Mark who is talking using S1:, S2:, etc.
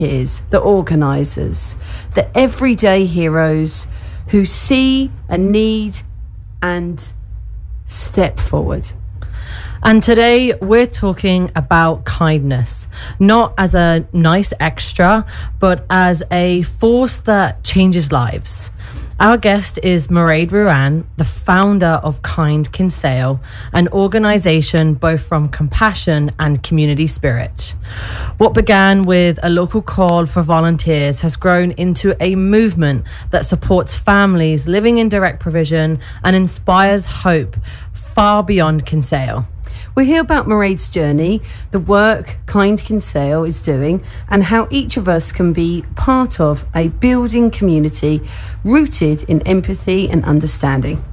S1: volunteers, the organisers, the everyday heroes who see a need and step forward.
S2: And today we're talking about kindness, not as a nice extra, but as a force that changes lives. Our guest is Mairead Ruane, the founder of Kind Kinsale, an organisation both from compassion and community spirit. What began with a local call for volunteers has grown into a movement that supports families living in direct provision and inspires hope far beyond Kinsale.
S1: We'll hear about Mairead's journey, the work Kind Kinsale is doing, and how each of us can be part of a building community rooted in empathy and understanding.